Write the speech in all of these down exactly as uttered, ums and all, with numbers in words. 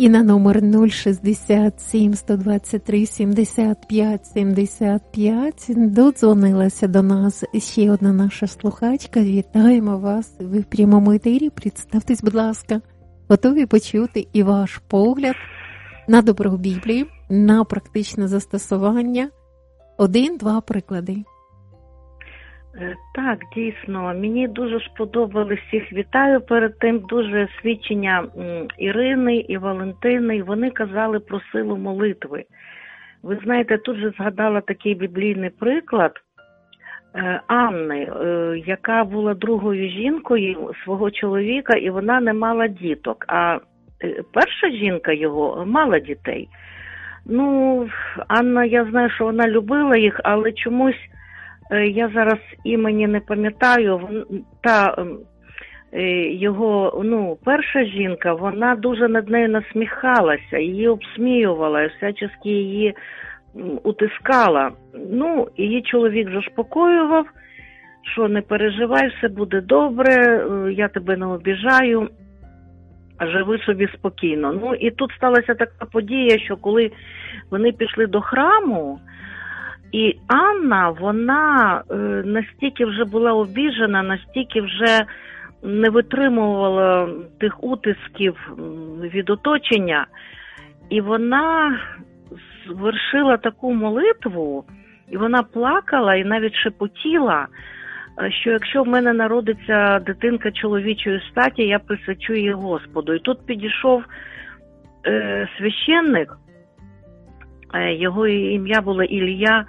І на номер нуль шістдесят сім сто двадцять три сімдесят п'ять сімдесят п'ять додзвонилася до нас ще одна наша слухачка. Вітаємо вас, ви в прямому етері. Представтесь, будь ласка. Готові почути і ваш погляд на добро Біблії, на практичне застосування. Один-два приклади. Так, дійсно, мені дуже сподобались, всіх вітаю перед тим, дуже свідчення Ірини і Валентини, вони казали про силу молитви. Ви знаєте, тут же згадала такий біблійний приклад Анни, яка була другою жінкою свого чоловіка, і вона не мала діток, а перша жінка його мала дітей. Ну, Анна, я знаю, що вона любила їх, але чомусь я зараз імені не пам'ятаю, та його, ну, перша жінка, вона дуже над нею насміхалася, її обсміювала, всячески її утискала. Ну, її чоловік заспокоював, що не переживай, все буде добре, я тебе не обіжаю, живи собі спокійно. Ну, і тут сталася така подія, що коли вони пішли до храму, і Анна, вона е, настільки вже була обіжена, настільки вже не витримувала тих утисків від оточення, і вона звершила таку молитву, і вона плакала, і навіть шепотіла, що якщо в мене народиться дитинка чоловічої статі, я присвячу її Господу. І тут підійшов е, священник, е, його ім'я було Ілля,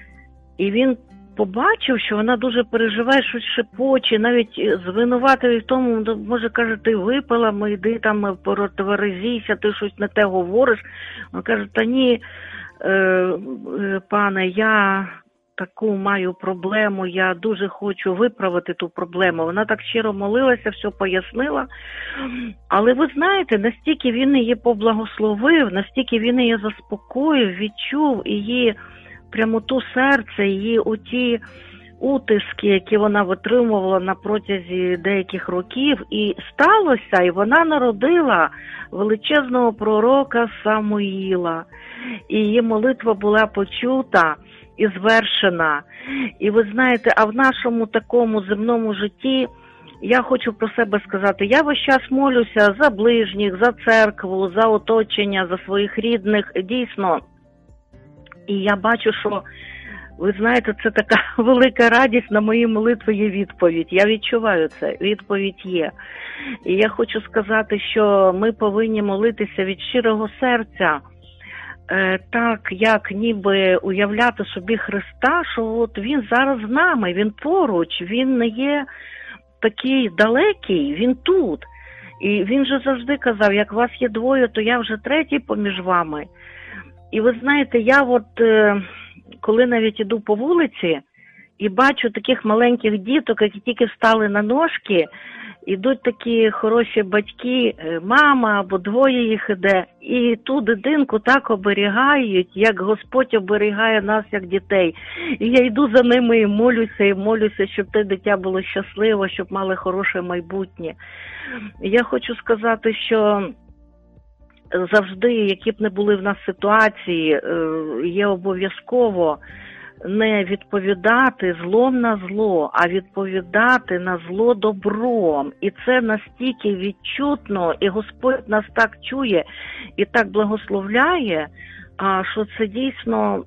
і він побачив, що вона дуже переживає, щось шепоче, навіть звинуватив в тому, може, каже, ти випила, ми йди там, протверезійся, ти щось не те говориш. Він каже, та ні, е, пане, я таку маю проблему, я дуже хочу виправити ту проблему. Вона так щиро молилася, все пояснила. Але ви знаєте, настільки він її поблагословив, настільки він її заспокоїв, відчув її прямоту серця, її оті утиски, які вона витримувала на протязі деяких років, і сталося, і вона народила величезного пророка Самуїла. І її молитва була почута і звершена. І ви знаєте, а в нашому такому земному житті я хочу про себе сказати, я весь час молюся за ближніх, за церкву, за оточення, за своїх рідних, дійсно. І я бачу, що, ви знаєте, це така велика радість, на мої молитви є відповідь. Я відчуваю це, відповідь є. І я хочу сказати, що ми повинні молитися від щирого серця, е, так, як ніби уявляти собі Христа, що от Він зараз з нами, Він поруч, Він не є такий далекий, Він тут. І Він же завжди казав, як вас є двоє, то я вже третій поміж вами. І ви знаєте, я от, коли навіть іду по вулиці і бачу таких маленьких діток, які тільки встали на ножки, ідуть такі хороші батьки, мама або двоє їх іде, і ту дитинку так оберігають, як Господь оберігає нас, як дітей. І я йду за ними і молюся, і молюся, щоб те дитя було щасливо, щоб мали хороше майбутнє. І я хочу сказати, що завжди, які б не були в нас ситуації, є обов'язково не відповідати злом на зло, а відповідати на зло добром. І це настільки відчутно, і Господь нас так чує і так благословляє, що це дійсно,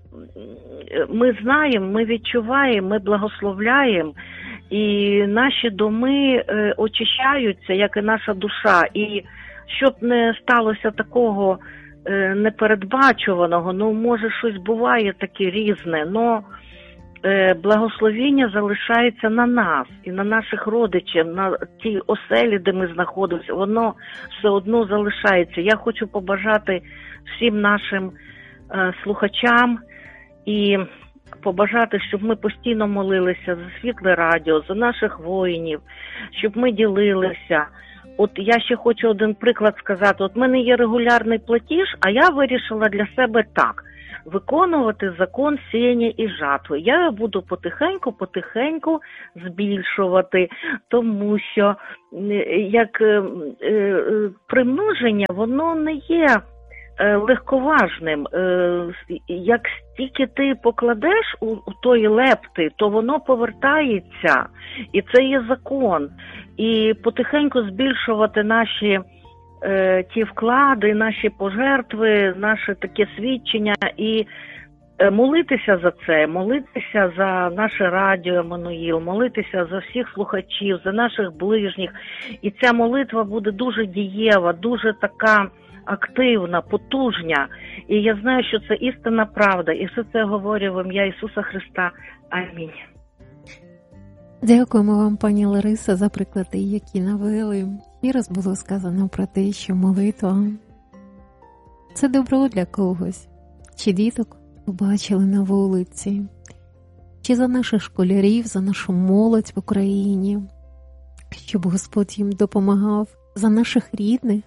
ми знаємо, ми відчуваємо, ми благословляємо, і наші доми очищаються, як і наша душа. І щоб не сталося такого е, непередбачуваного, ну, може, щось буває таке різне, но е, благословіння залишається на нас і на наших родичів, на тій оселі, де ми знаходимося, воно все одно залишається. Я хочу побажати всім нашим е, слухачам і побажати, щоб ми постійно молилися за Світле Радіо, за наших воїнів, щоб ми ділилися. От я ще хочу один приклад сказати. От в мене є регулярний платіж, а я вирішила для себе так. виконувати закон сіяння і жатви. Я його буду потихеньку-потихеньку збільшувати, тому що як примноження, воно не є легковажним. Як стільки ти покладеш у, у тої лепти, то воно повертається. І це є закон. І потихеньку збільшувати наші е, ті вклади, наші пожертви, наше таке свідчення і е, молитися за це, молитися за наше радіо Еммануїл, молитися за всіх слухачів, за наших ближніх. І ця молитва буде дуже дієва, дуже така активна, потужня. І я знаю, що це істинна правда. І все це говорю в ім'я Ісуса Христа. Амінь. Дякуємо вам, пані Лариса, за приклади, які навели. І раз було сказано про те, що молитва – це добро для когось. Чи діток побачили на вулиці, чи за наших школярів, за нашу молодь в Україні, щоб Господь їм допомагав, за наших рідних.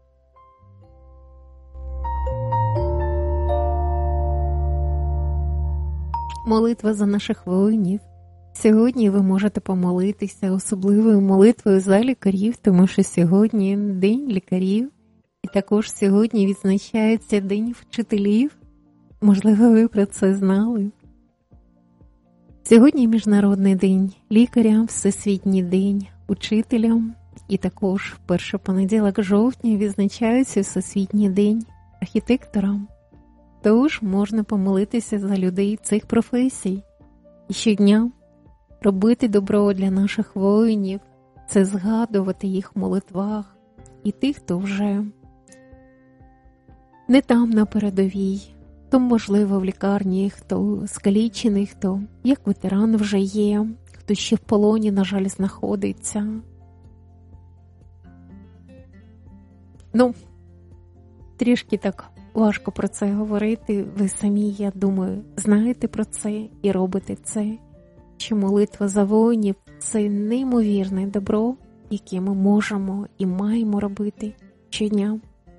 Молитва за наших воїнів. Сьогодні ви можете помолитися особливою молитвою за лікарів, тому що сьогодні День лікарів, і також сьогодні відзначається День вчителів. Можливо, ви про це знали. Сьогодні Міжнародний день лікаря, Всесвітній день учителя, і також в перший понеділок жовтня відзначається Всесвітній день архітектора. Тож можна помолитися за людей цих професій. І щодня робити добро для наших воїнів – це згадувати їх в молитвах. І тих, хто вже не там на передовій, хто, можливо, в лікарні, хто скалічений, хто як ветеран вже є, хто ще в полоні, на жаль, знаходиться. Ну, трішки так важко про це говорити. Ви самі, я думаю, знаєте про це і робите це. Що молитва за воїнів – це неймовірне добро, яке ми можемо і маємо робити щодня.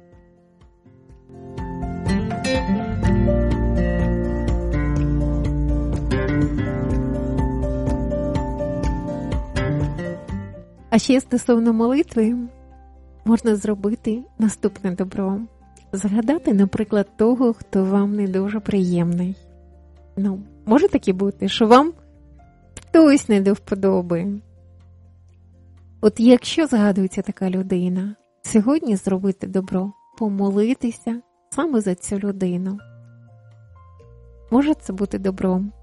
А ще стосовно молитви можна зробити наступне добро. Згадати, наприклад, того, хто вам не дуже приємний. Ну, може таке бути, що вам хтось не до вподоби. От якщо згадується така людина, сьогодні зробити добро, помолитися саме за цю людину. Може це бути добром.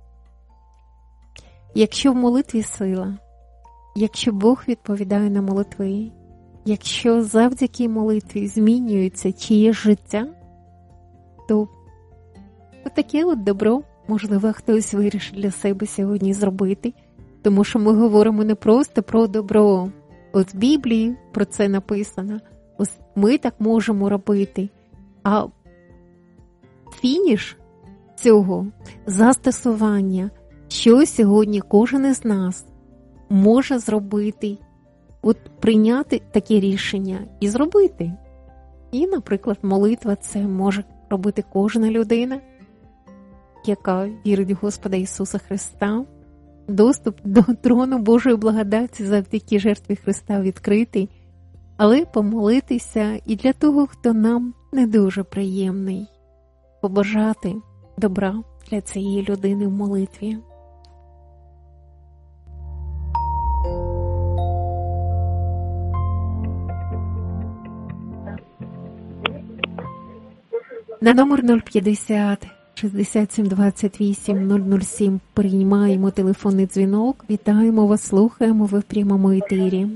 Якщо в молитві сила, якщо Бог відповідає на молитви, якщо завдяки молитві змінюється чиєсь життя, то отаке от добро, можливо, хтось вирішить для себе сьогодні зробити, тому що ми говоримо не просто про добро. От в Біблії про це написано. Ось ми так можемо робити. А фініш цього застосування, що сьогодні кожен із нас може зробити, от прийняти таке рішення і зробити. І, наприклад, молитва це може робити кожна людина, яка вірить в Господа Ісуса Христа. Доступ до трону Божої благодаті завдяки жертві Христа відкритий, але помолитися і для того, хто нам не дуже приємний, побажати добра для цієї людини в молитві. На номер нуль п'ятдесят шістдесят сім двадцять вісім нуль нуль сім приймаємо телефонний дзвінок. Вітаємо вас, слухаємо, ви в прямому етері.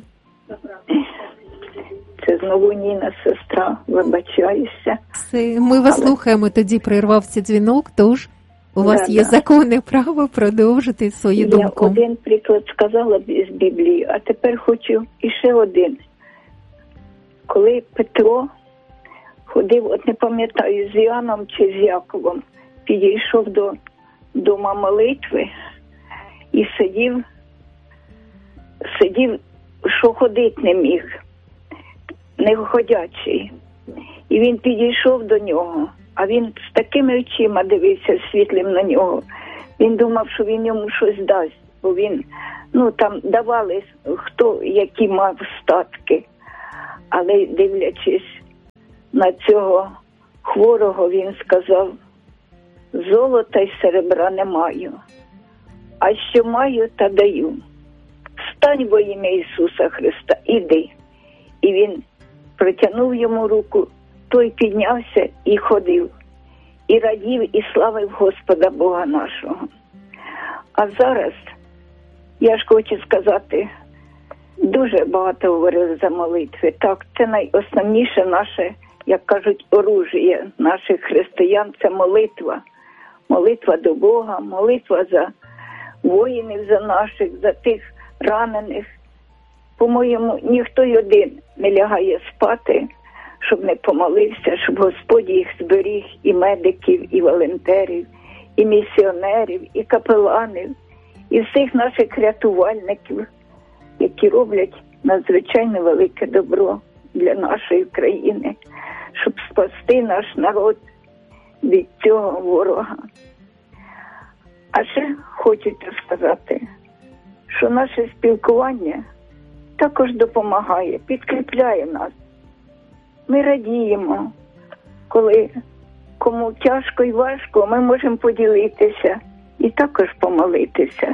Це знову Ніна, сестра, вибачаюся. Все, ми вас Але... слухаємо, тоді прервався дзвінок, тож у вас да, є да. законне право продовжити свою Я думку. Я один приклад сказала з Біблії, а тепер хочу іще один. Коли Петро ходив, от не пам'ятаю, з Іоанном чи з Яковом, підійшов до дома молитви і сидів, сидів, що ходити не міг, неходячий. І він підійшов до нього, А він з такими очима дивився світлим на нього. Він думав, що він йому щось дасть, бо він, ну там давали, хто які мав статки. Але дивлячись на цього хворого, він сказав: золота й серебра не маю, а що маю, та даю. Встань во ім'я Ісуса Христа, іди. І він протягнув йому руку, той піднявся і ходив, і радів, і славив Господа Бога нашого. А зараз, я ж хочу сказати, дуже багато говорили за молитви. Так, це найосновніше наше, як кажуть, оружие наших християн – це молитва. Молитва до Бога, молитва за воїнів, за наших, за тих ранених. По-моєму, ніхто й один не лягає спати, щоб не помолився, щоб Господь їх зберіг, і медиків, і волонтерів, і місіонерів, і капеланів, і всіх наших рятувальників, які роблять надзвичайно велике добро для нашої країни, щоб спасти наш народ від цього ворога. А ще хочеться сказати, що наше спілкування також допомагає, підкріпляє нас. Ми радіємо, коли кому тяжко і важко, ми можемо поділитися і також помолитися.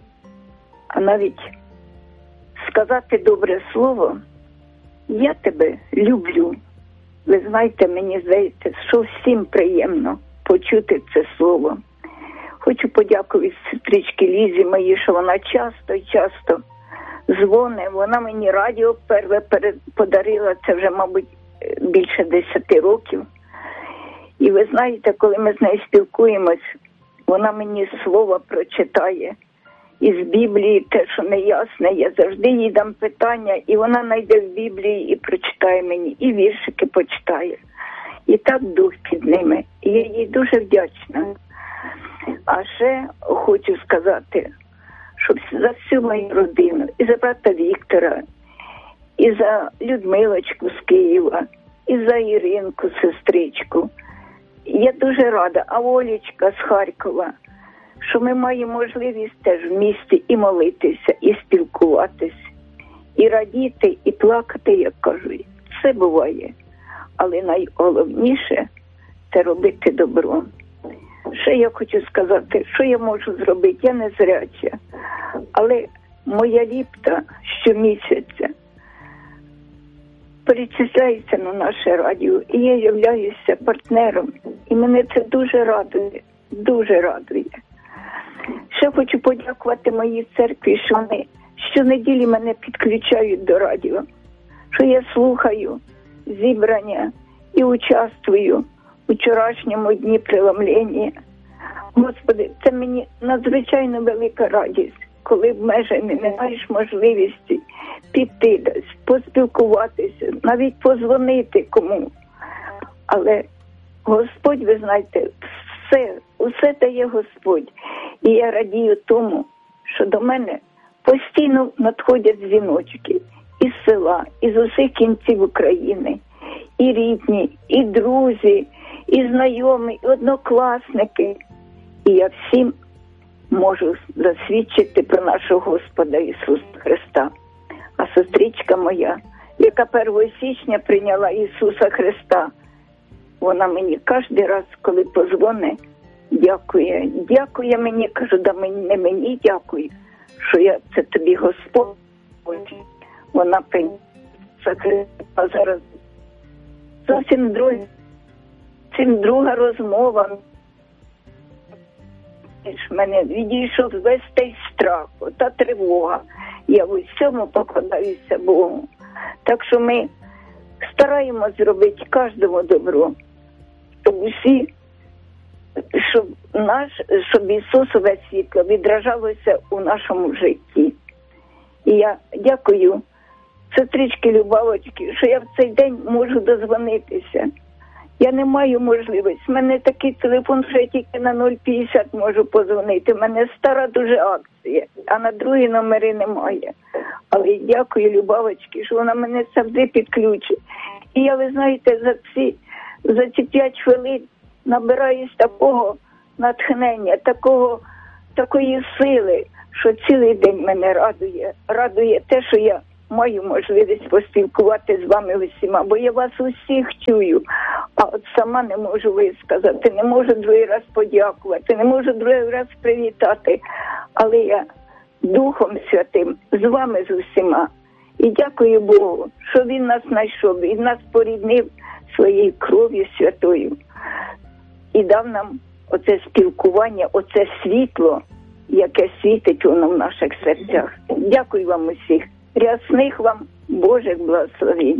А навіть сказати добре слово: я тебе люблю. Ви знаєте, мені здається, що всім приємно почути це слово. Хочу подякувати сестричці Лізі моїй, що вона часто і часто дзвонить. Вона мені радіо перше подарила, це вже, мабуть, більше десяти років. І ви знаєте, коли ми з нею спілкуємось, вона мені слово прочитає із Біблії, те, що не ясне. Я завжди їй дам питання, і вона знайде в Біблії і прочитає мені, і віршики почитає. І так дух під ними. І я їй дуже вдячна. А ще хочу сказати, щоб за всю мою родину, і за брата Віктора, і за Людмилочку з Києва, і за Іринку, сестричку. Я дуже рада, а Олечка з Харкова, що ми маємо можливість теж в місті і молитися, і спілкуватись, і радіти, і плакати, як кажуть. Все буває. Але найголовніше – це робити добро. Ще я хочу сказати, що я можу зробити, я не зряча. Але моя ліпта щомісяця перечисляється на наше радіо, і я являюся партнером. І мене це дуже радує, дуже радує. Ще хочу подякувати моїй церкві, що вони щонеділі мене підключають до радіо, що я слухаю зібрання і участвую у вчорашньому дні преломлення. Господи, це мені надзвичайно велика радість, коли в межах не маєш можливості піти десь, поспілкуватися, навіть позвонити кому. Але Господь, ви знаєте, все, усе дає Господь. І я радію тому, що до мене постійно надходять дзвіночки із села, із усіх кінців України. І рідні, і друзі, і знайомі, і однокласники. І я всім можу засвідчити про нашого Господа Ісуса Христа. А сестричка моя, яка першого січня прийняла Ісуса Христа, вона мені кожен раз, коли позвонить, дякує. Дякує мені, кажу, да мені, не мені дякую, що я, це тобі Господь. Вона прийняла Христа зараз. Зовсім друга, цим друга розмова. Мене відійшов весь той страх, та тривога. Я в усьому покладаюся Богу. Так що ми стараємося зробити кожному добро, щоб усі, щоб наш, щоб Ісусове світло відражалося у нашому житті. І я дякую сестрички Любавочки, що я в цей день можу дозвонитися. Я не маю можливості. У мене такий телефон, що я тільки на нуль п'ятдесят можу позвонити. У мене стара дуже акція, а на другі номери немає. Але дякую Любавочки, що вона мене завжди підключить. І я, ви знаєте, за ці, за ці п'ять хвилин набираюсь такого натхнення, такого, такої сили, що цілий день мене радує. Радує те, що я маю можливість поспілкувати з вами усіма, бо я вас усіх чую, а от сама не можу висказати, не можу другий раз подякувати, не можу другий раз привітати, але я Духом Святим з вами з усіма. І дякую Богу, що Він нас знайшов, Він нас поріднив своєю кров'ю святою і дав нам оце спілкування, оце світло, яке світить воно в наших серцях. Дякую вам усіх. Рясних вам Божих благословень.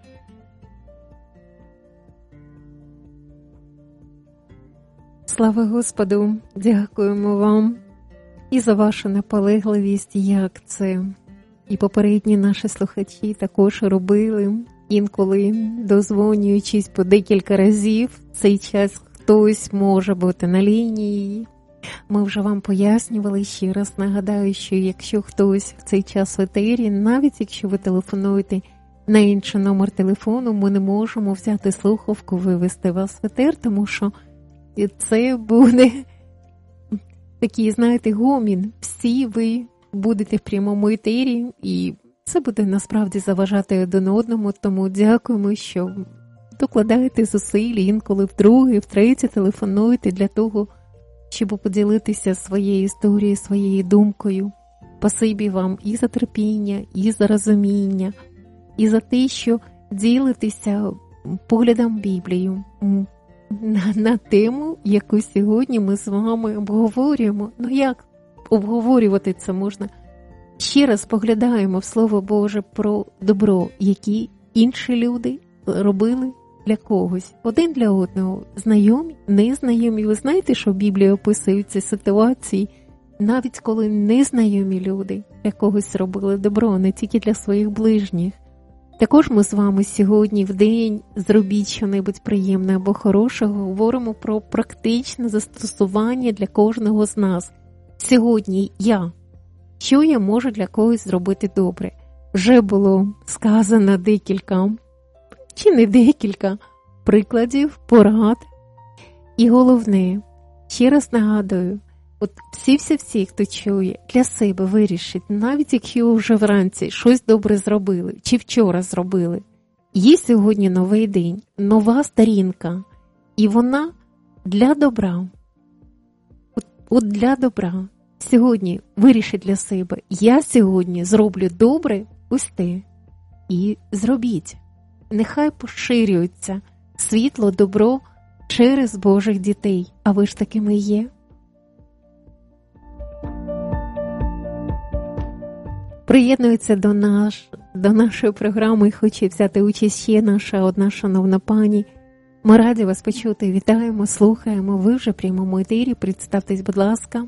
Слава Господу! Дякуємо вам і за вашу наполегливість, як це і попередні наші слухачі також робили, інколи дозвонюючись по декілька разів. В цей час хтось може бути на лінії. Ми вже вам пояснювали, ще раз нагадаю, що якщо хтось в цей час в етері, навіть якщо ви телефонуєте на інший номер телефону, ми не можемо взяти слухавку, вивести вас в етер, тому що це буде такий, знаєте, гомін. Всі ви будете в прямому етері, і це буде насправді заважати один одному, тому дякуємо, що докладаєте зусиль, інколи вдруге, втретє телефонуєте для того, щоб поділитися своєю історією, своєю думкою. Спасибі вам і за терпіння, і за розуміння, і за те, що ділитеся поглядом Біблію на, на тему, яку сьогодні ми з вами обговорюємо. Ну як обговорювати це можна? Ще раз поглядаємо в Слово Боже про добро, які інші люди робили для когось, один для одного, знайомі, незнайомі. Ви знаєте, що в Біблії описуються ситуації, навіть коли незнайомі люди для когось робили добро, не тільки для своїх ближніх. Також ми з вами сьогодні в день «Зробіть що-небудь приємне або хороше» говоримо про практичне застосування для кожного з нас. Сьогодні я. Що я можу для когось зробити добре? Вже було сказано декілька, чи не декілька, прикладів, порад. І головне, ще раз нагадую, от всі-всі-всі, хто чує, для себе вирішить, навіть якщо вже вранці щось добре зробили, чи вчора зробили, є сьогодні новий день, нова сторінка, і вона для добра. От, от для добра. Сьогодні вирішить для себе, я сьогодні зроблю добре ось те. І зробіть. Нехай поширюється світло, добро через Божих дітей. А ви ж такими є. Приєднується до, наш, до нашої програми і хоче взяти участь ще наша одна шановна пані. Ми раді вас почути. Вітаємо, слухаємо. Ви вже в прямому етері. Представтесь, будь ласка.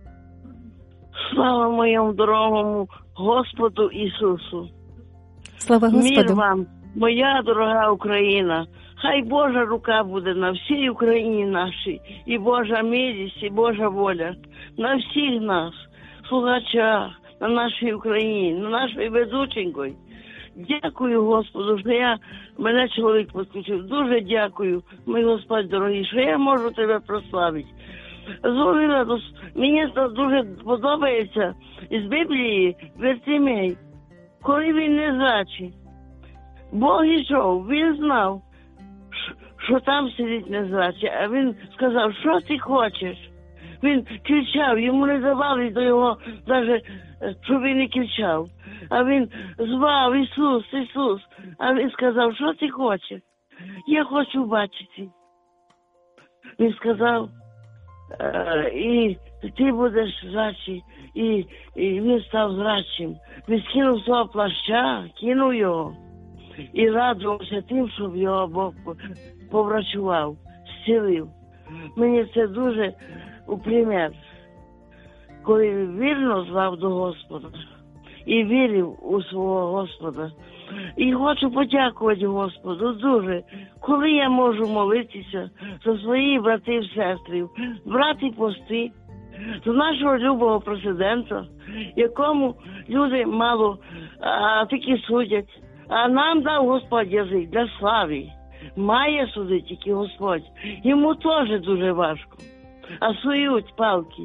Слава моєму дорогому Господу Ісусу. Слава Господу. Мир вам, моя дорога Україна. Хай Божа рука буде на всій Україні нашій, і Божа милість, і Божа воля на всіх нас, слухачах, на нашій Україні, на нашій ведученької. Дякую Господу, що я, мене чоловік підключив. Дуже дякую, мій Господь дорогий, що я можу тебе прославити. Зловила, мені це дуже подобається із Біблії Вертимей, коли він не зрачий. Бог ішов, він знав, що там сидить незрачий, а він сказав, що ти хочеш? Він кричав, йому не давали до його, навіть, щоб він не кричав. А він звав Ісус, Ісус, а він сказав, що ти хочеш? Я хочу бачити. Він сказав, і ти будеш зрачий, і, і він став зрачим. Він скинув свого плаща, кинув його і радувався тим, щоб його Бог поврачував, зцілив. Мені це дуже у примір, коли він вірно звав до Господа і вірив у свого Господа. І хочу подякувати Господу дуже, коли я можу молитися за своїх братів і сестрів, брати пости, за нашого любого президента, якому люди мало а, таки судять. А нам дав Господь язик для слави. Має судити тільки Господь. Йому теж дуже важко. А сують палки.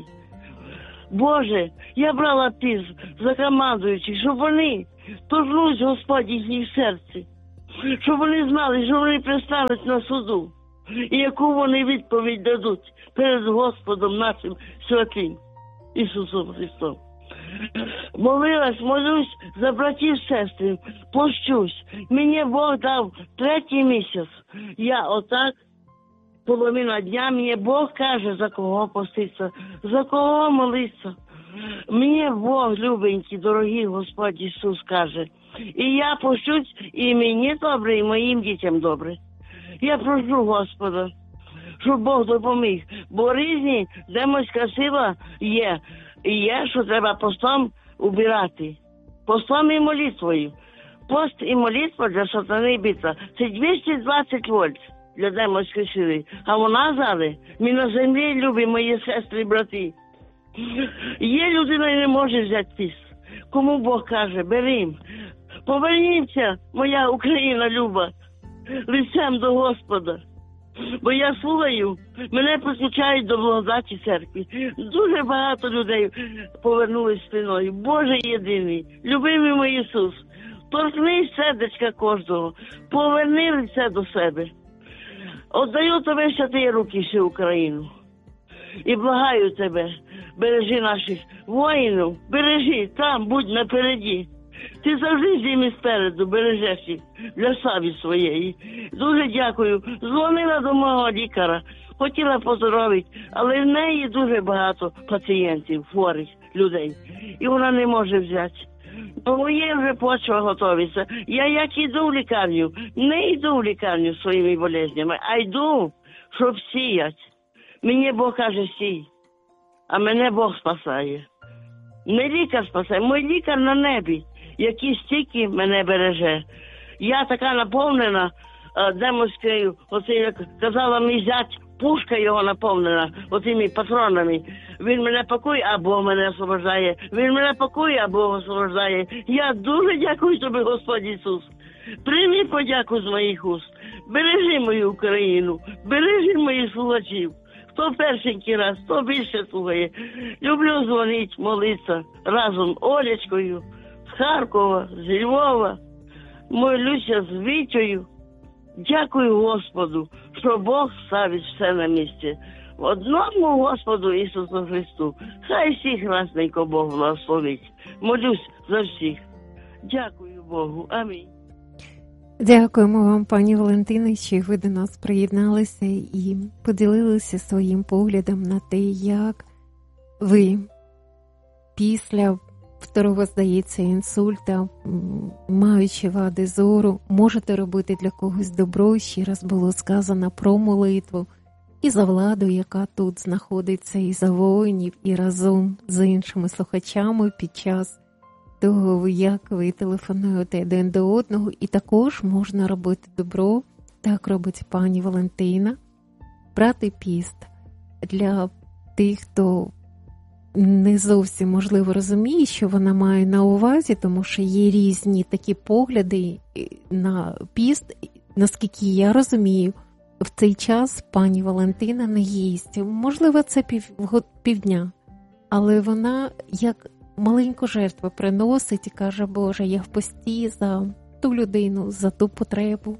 Боже, я брала піс за командуючих, щоб вони торкнуть Господь їхніх серці. Щоб вони знали, що вони пристануть на суду. І яку вони відповідь дадуть перед Господом нашим святим Ісусом Христом. Молилась, молюсь за братів, сестри, пощусь. Мені Бог дав третій місяць. Я отак, половина дня, мені Бог каже, за кого поститься, за кого молиться. Мені Бог, любенький, дорогий Господь Ісус, каже. І я пощусь, і мені добре, і моїм дітям добре. Я прошу Господа, щоб Бог допоміг. Бо різні демонська сила є. І є, що треба постом убирати. Постом і молитвою. Пост і молитва для сатани битва. Це двісті двадцять вольт для демонської сили. А вона зараз, ми на землі, любі мої сестри і брати. Є людина і не може взяти піс. Кому Бог каже, берім. Поверніться, моя Україна люба, лицем до Господа. Бо я слухаю, мене підключають до благодаті церкви. Дуже багато людей повернулись спиною. Боже єдиний, любимий мій Ісус, торкни сердечка кожного, поверни лице до себе. Отдаю тобі святі руки всю Україну. І благаю тебе, бережи наших воїнів, бережи, там, будь напереді. Ти завжди з ними спереду бережеш їх для слави своєї. Дуже дякую. Дзвонила до мого лікаря, хотіла поздоровити, але в неї дуже багато пацієнтів, хворих людей. І вона не може взяти. Бо моє вже почва готовиться. Я як йду в лікарню, не йду в лікарню своїми болезнями, а йду, щоб сіяти. Мені Бог каже сій, а мене Бог спасає. Не лікар спасає, мій лікар на небі, який стільки мене береже. Я така наповнена демонською, оце як казала мій зять, пушка його наповнена оцими патронами. Він мене пакує, а Бог мене освобождає. Він мене пакує, а Бог освобождає. Я дуже дякую тобі, Господь Ісус. Прийми подяку з моїх уст. Бережи мою Україну, бережи моїх слухачів. Хто першенький раз, хто більше слухає. Люблю дзвонити, молитися разом з Олечкою, з Харкова, з Львова. Молюся з Вітєю. Дякую Господу, що Бог ставить все на місці. Одному Господу Ісусу Христу. Хай всіх разненько Бог благословить. Молюсь за всіх. Дякую Богу. Амінь. Дякуємо вам, пані Валентино, що ви до нас приєдналися і поділилися своїм поглядом на те, як ви після второго, здається, інсульта, маючи вади зору, можете робити для когось добро. Ще раз було сказано про молитву і за владу, яка тут знаходиться, і за воїнів, і разом з іншими слухачами під час того, як ви телефонуєте один до одного. І також можна робити добро, так робить пані Валентина, брати піст для тих, хто не зовсім, можливо, розуміє, що вона має на увазі, тому що є різні такі погляди на піст. Наскільки я розумію, в цей час пані Валентина не їсть. Можливо, це пів, півдня, але вона як маленьку жертву приносить і каже, Боже, я в пості за ту людину, за ту потребу.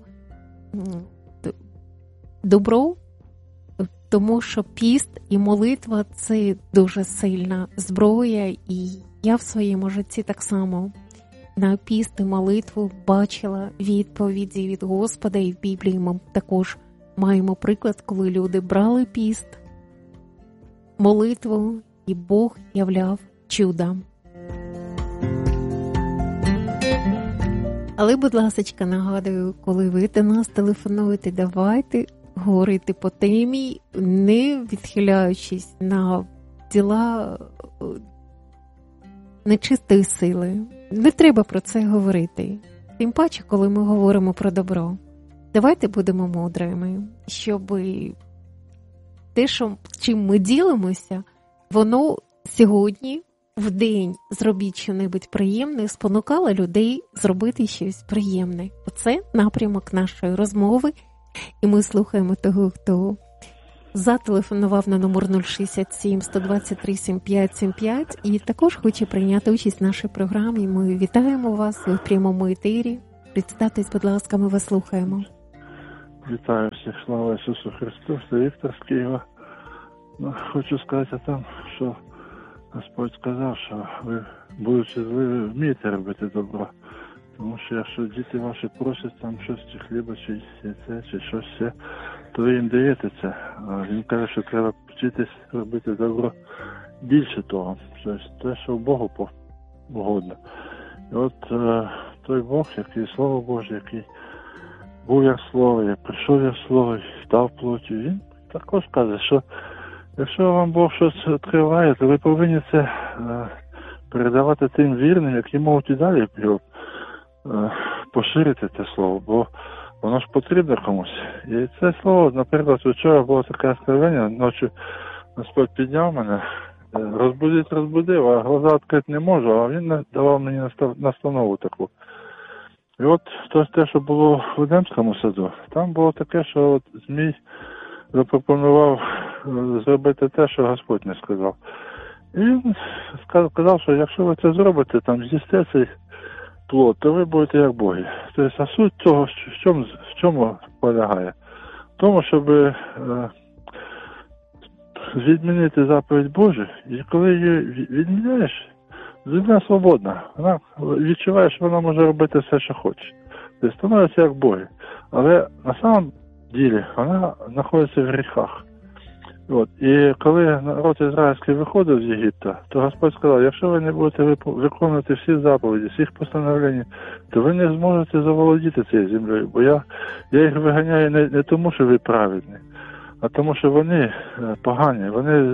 Добро, тому що піст і молитва – це дуже сильна зброя, і я в своєму житті так само на піст і молитву бачила відповіді від Господа, і в Біблії ми також маємо приклад, коли люди брали піст, молитву, і Бог являв чуда. Але, будь ласка, нагадую, коли ви до нас телефонуєте, давайте говорити по темі, не відхиляючись на діла нечистої сили. Не треба про це говорити. Тим паче, коли ми говоримо про добро. Давайте будемо мудрими, щоб те, що, чим ми ділимося, воно сьогодні, в день зробіть щось приємне, спонукало людей зробити щось приємне. Оце напрямок нашої розмови. І ми слухаємо того, хто зателефонував на номер нуль шістдесят сім сто двадцять три сімдесят п'ять сімдесят п'ять і також хоче прийняти участь в нашій програмі. Ми вітаємо вас у прямому етері. Представтесь, будь ласка, ми вас слухаємо. Вітаю всіх, слава Ісусу Христу, це Віктор з Києва. Ну, хочу сказати там, що Господь сказав, що ви, будучи зливі, вмієте робити добро. Тому що якщо діти ваші просять там щось, чи хліба, чи яйце, чи щось ще, то ви їм даєте це. А він каже, що треба вчитись робити добро більше того. Тобто те, що Богу угодно. І от е, той Бог, який Слово Боже, який був як Слово, як прийшов як Слово, став плоттю, він також каже, що якщо вам Бог щось відкриває, то ви повинні це е, передавати тим вірним, які можуть і далі його е, поширити те слово, бо воно ж потрібно комусь. І це слово, наприклад, вчора було таке скривання, ночі Господь підняв мене, розбудить, розбудив, а глаза відкрити не можу, а він давав мені настанову таку. І от то, те, що було в Едемському саду, там було таке, що от Змій запропонував зробити те, що Господь не сказав. І він сказав, що якщо ви це зробите, там з'їсте цей плод, то ви будете як боги. Тобто, а суть того, в чому, в чому полягає? В тому, щоб е, відмінити заповідь Божу, і коли її відміняєш, земля свободна. Вона відчуває, що вона може робити все, що хоче. Тобто становиться як боги. Але на самом ділі вона знаходиться в гріхах. От. І коли народ ізраїльський виходив з Єгипта, то Господь сказав, якщо ви не будете виконувати всі заповіді, всіх постановлень, то ви не зможете заволодіти цією землею. Бо я, я їх виганяю не, не тому, що ви праведні, а тому, що вони погані, вони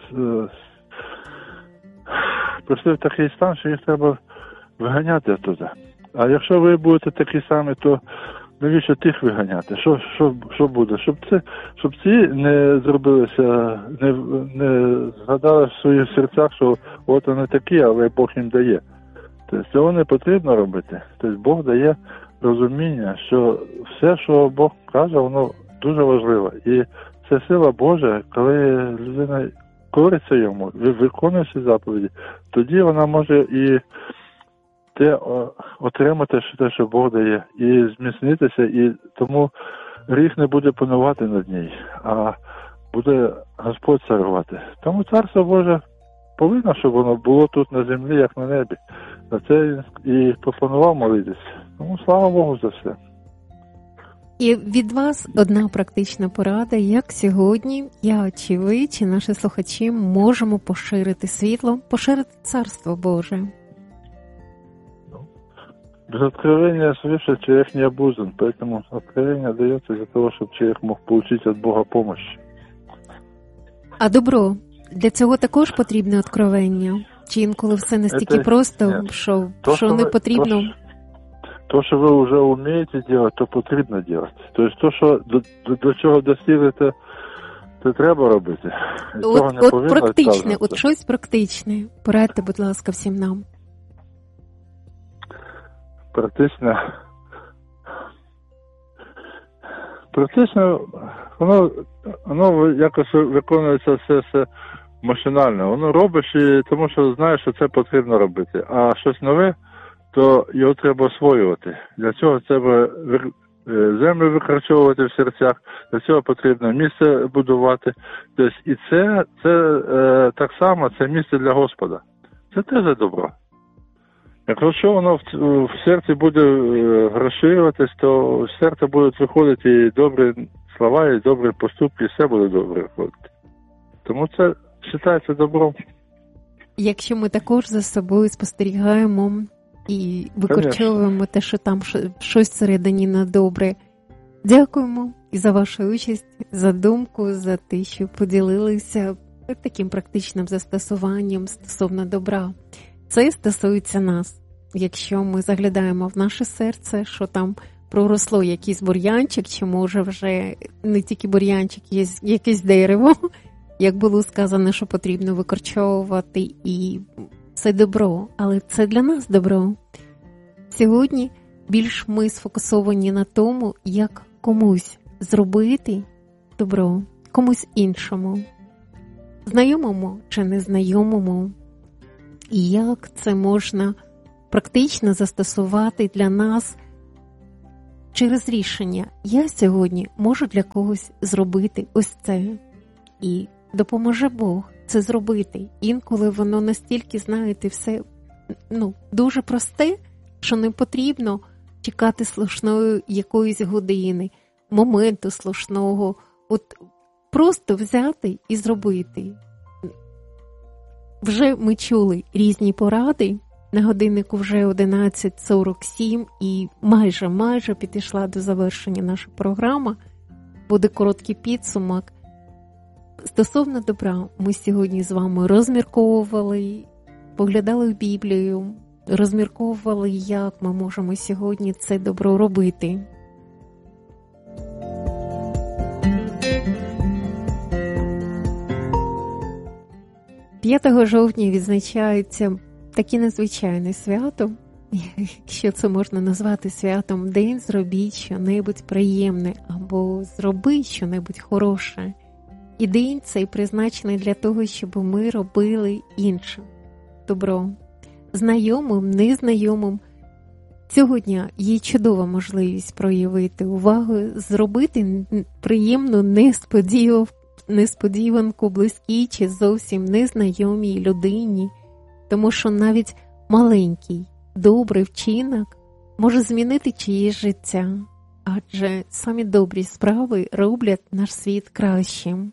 прийшли в такий стан, що їх треба виганяти туди. А якщо ви будете такі самі, то навіщо тих виганяти? Що, що, що буде? Щоб це, щоб ці не зробилися, не, не згадали в своїх серцях, що от вони такі, але Бог їм дає. Тобто цього не потрібно робити. Тобто Бог дає розуміння, що все, що Бог каже, воно дуже важливо. І це сила Божа, коли людина кориться йому, виконує всі заповіді, тоді вона може і те отримати те, що Бог дає, і зміцнитися, і тому гріх не буде панувати над ній, а буде Господь царювати. Тому Царство Боже повинно, щоб воно було тут на землі, як на небі. На це і попланував молитись. Тому слава Богу за все. І від вас одна практична порада, як сьогодні я, чи ви, чи наші слухачі можемо поширити світло, поширити Царство Боже. Без откровения свыше человек не обузан, поэтому откровение дается для того, чтобы человек мог получить от Бога помощь. А добро? Для цього також потрібне откровення? Чи інколи все настільки Это... просто, Нет. що, то, що что не вы, потрібно? То, то, що ви вже вмієте робити, то потрібно робити. Тобто, то, що до, до, до чого достигнете, то треба робити. От, от практичне, от щось практичне. Порадьте, будь ласка, всім нам. Практично, практично воно, воно якось виконується все, все машинально. Воно робиш, і, тому що знаєш, що це потрібно робити. А щось нове, то його треба освоювати. Для цього треба землю викорчовувати в серцях, для цього потрібно місце будувати. Тобто, і це, це е, так само, це місце для Господа. Це теж добро. Якщо воно в, в серці буде розширюватись, то в серце будуть виходити і добрі слова, і добрі поступки, і все буде добре виходити. Тому це вважається добром. Якщо ми також за собою спостерігаємо і викорчовуємо те, що там щось всередині на добре. Дякуємо і за вашу участь, за думку, за те, що поділилися таким практичним застосуванням стосовно добра. Це стосується нас. Якщо ми заглядаємо в наше серце, що там проросло якийсь бур'янчик, чи може вже не тільки бур'янчик, є якесь дерево, як було сказано, що потрібно викорчовувати, і це добро, але це для нас добро. Сьогодні більш ми сфокусовані на тому, як комусь зробити добро комусь іншому, знайомому чи незнайомому, і як це можна практично застосувати для нас через рішення. Я сьогодні можу для когось зробити ось це, і допоможе Бог це зробити. Інколи воно настільки, знаєте, все ну, дуже просте, що не потрібно чекати слушної якоїсь години, моменту слушного. От просто взяти і зробити. Вже ми чули різні поради. На годиннику вже одинадцять сорок сім і майже-майже підійшла до завершення наша програма. Буде короткий підсумок. Стосовно добра, ми сьогодні з вами розмірковували, поглядали в Біблію, розмірковували, як ми можемо сьогодні це добро робити. п'ятого жовтня відзначається таке незвичайне свято, якщо це можна назвати святом, день зробіть що-небудь приємне або зробіть що-небудь хороше. І день цей призначений для того, щоб ми робили іншим добро. Знайомим, незнайомим. Цього дня є чудова можливість проявити увагу, зробити приємну несподіванку, несподіванку близькій чи зовсім незнайомій людині, тому що навіть маленький, добрий вчинок може змінити чиєсь життя, адже самі добрі справи роблять наш світ кращим.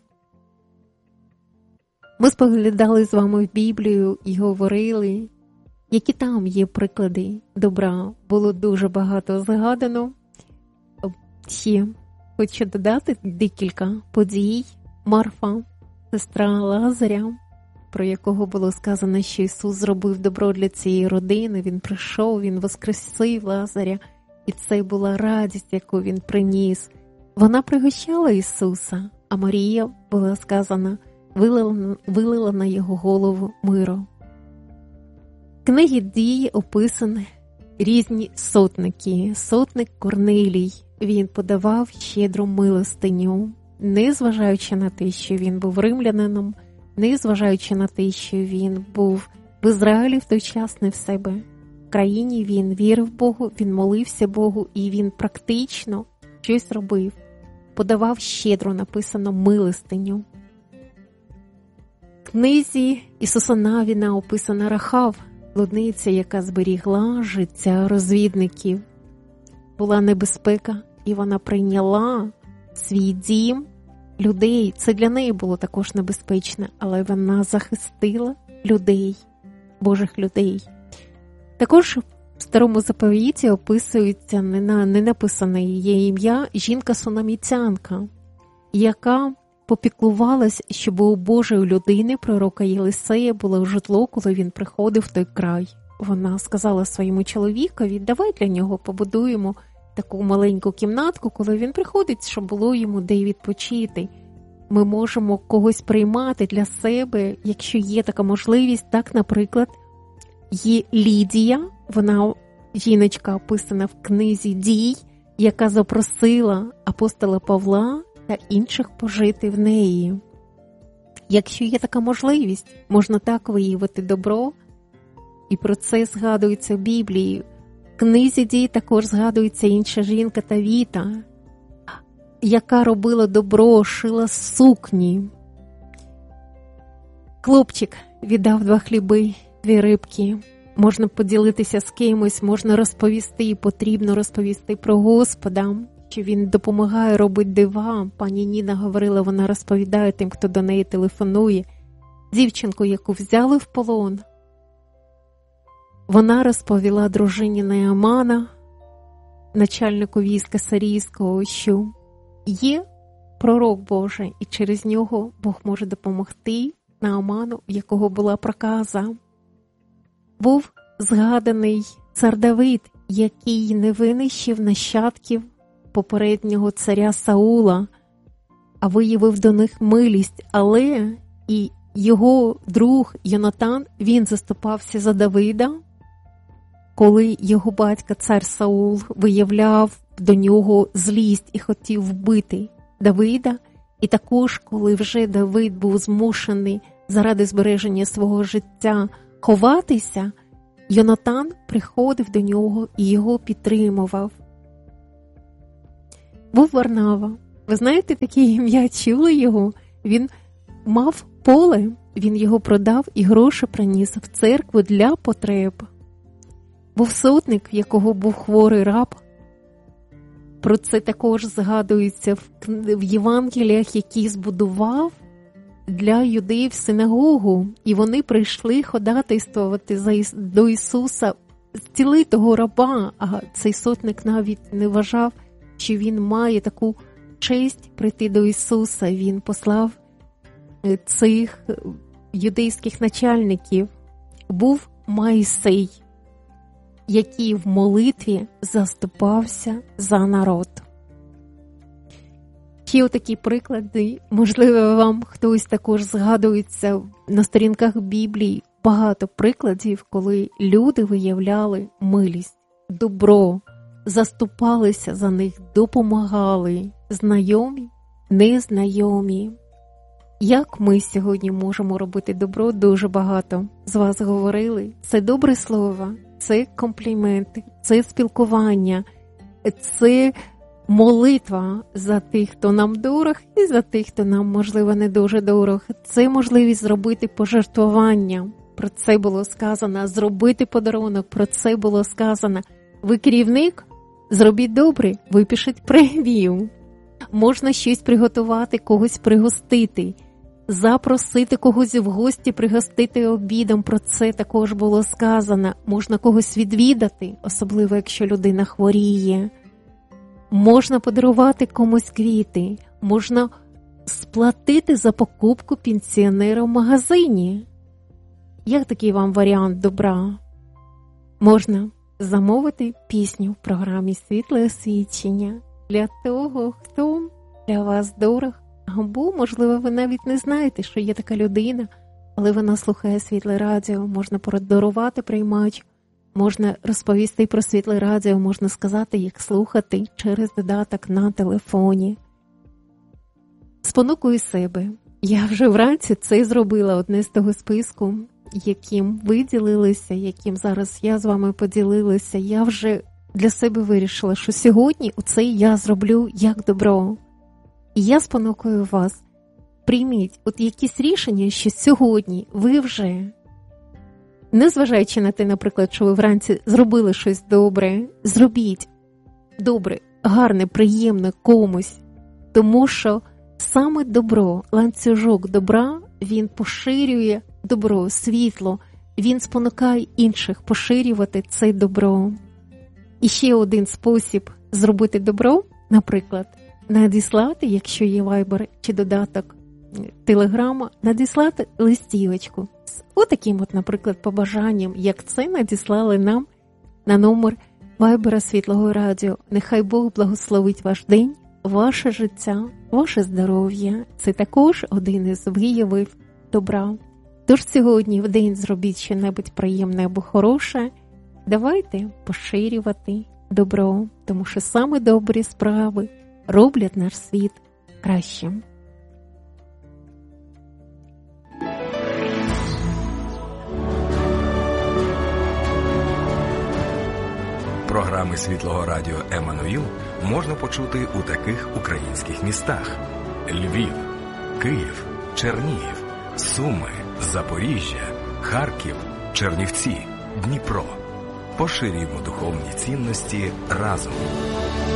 Ми споглядали з вами в Біблію і говорили, які там є приклади добра. Було дуже багато згадано. Ще хочу додати декілька подій. Марфа, сестра Лазаря, про якого було сказано, що Ісус зробив добро для цієї родини. Він прийшов, Він воскресив Лазаря, і це була радість, яку Він приніс. Вона пригощала Ісуса, а Марія, була сказана, вилила, вилила на його голову миро. В книгі Дій описані різні сотники. Сотник Корнилій, він подавав щедру милостиню, незважаючи на те, що він був римлянином, незважаючи на те, що він був в Ізраїлі в той час не в себе. В країні він вірив Богу, він молився Богу, і він практично щось робив. Подавав щедро, написано, милостиню. В книзі Ісуса Навіна описана Рахав, блудниця, яка зберігла життя розвідників. Була небезпека, і вона прийняла свій дім людей. Це для неї було також небезпечно, але вона захистила людей, Божих людей. Також в Старому Заповіті описується, не, на, не написане її ім'я, жінка-сунамітянка, яка попіклувалась, щоб у Божої людини, пророка Єлисея, було житло, коли він приходив в той край. Вона сказала своєму чоловікові, давай для нього побудуємо таку маленьку кімнатку, коли він приходить, щоб було йому де відпочити. Ми можемо когось приймати для себе, якщо є така можливість. Так, наприклад, є Лідія, вона жіночка описана в книзі Дій, яка запросила апостола Павла та інших пожити в неї. Якщо є така можливість, можна так виявити добро, і про це згадується в Біблії. В книзі Дій також згадується інша жінка Тавіта, яка робила добро, шила сукні. Хлопчик віддав два хліби, дві рибки. Можна поділитися з кимось, можна розповісти, потрібно розповісти про Господа, що Він допомагає робити дива. Пані Ніна говорила, вона розповідає тим, хто до неї телефонує. Дівчинку, яку взяли в полон, вона розповіла дружині Наамана, начальнику війська сирійського, що є пророк Божий, і через нього Бог може допомогти Нааману, в якого була проказа. Був згаданий цар Давид, який не винищив нащадків попереднього царя Саула, а виявив до них милість, але і його друг Йонатан, він заступався за Давида, коли його батько, цар Саул, виявляв до нього злість і хотів вбити Давида, і також, коли вже Давид був змушений заради збереження свого життя ховатися, Йонатан приходив до нього і його підтримував. Був Варнава. Ви знаєте, таке ім'я, чули його? Він мав поле, він його продав і гроші приніс в церкву для потреб. Був сотник, в якого був хворий раб. Про це також згадується в Євангеліях, який збудував для юдеїв синагогу. І вони прийшли ходатайствувати до Ісуса зціли того раба. А цей сотник навіть не вважав, що він має таку честь прийти до Ісуса. Він послав цих юдейських начальників. Був Моїсей, який в молитві заступався за народ. Ще отакі приклади, можливо, вам хтось також згадується на сторінках Біблії, багато прикладів, коли люди виявляли милість, добро, заступалися за них, допомагали, знайомі, незнайомі. Як ми сьогодні можемо робити добро? Дуже багато з вас говорили. Це добре слово, це компліменти, це спілкування, це молитва за тих, хто нам дорог, і за тих, хто нам, можливо, не дуже дорог. Це можливість зробити пожертвування. Про це було сказано. Зробити подарунок. Про це було сказано. Ви керівник? Зробіть добре, випишіть премію. Можна щось приготувати, когось пригостити. Запросити когось в гості, пригостити обідом. Про це також було сказано. Можна когось відвідати, особливо якщо людина хворіє. Можна подарувати комусь квіти. Можна сплатити за покупку пенсіонера в магазині. Як такий вам варіант добра? Можна замовити пісню в програмі «Світле освічення» для того, хто для вас дорог. Або, можливо, ви навіть не знаєте, що є така людина, але вона слухає Світле радіо, можна подарувати приймач, можна розповісти про Світле радіо, можна сказати, як слухати через додаток на телефоні. Спонукую себе. Я вже вранці це зробила, одне з того списку, яким ви ділилися, яким зараз я з вами поділилася. Я вже для себе вирішила, що сьогодні оце я зроблю як добро. І я спонукую вас, прийміть от якісь рішення, що сьогодні ви вже, незважаючи на те, наприклад, що ви вранці зробили щось добре, зробіть добре, гарне, приємне комусь, тому що саме добро, ланцюжок добра, він поширює добро, світло, він спонукає інших поширювати це добро. І ще один спосіб зробити добро, наприклад, надіслати, якщо є вайбер чи додаток телеграма, надіслати листівочку з отаким от, наприклад, побажанням, як це надіслали нам на номер вайбера Світлого радіо. Нехай Бог благословить ваш день, ваше життя, ваше здоров'я. Це також один із виявів добра. Тож сьогодні в день зробіть щось приємне або хороше. Давайте поширювати добро, тому що саме добрі справи роблять наш світ кращим. Програми Світлого радіо «Еммануїл» можна почути у таких українських містах: Львів, Київ, Чернігів, Суми, Запоріжжя, Харків, Чернівці, Дніпро. Поширюємо духовні цінності разом.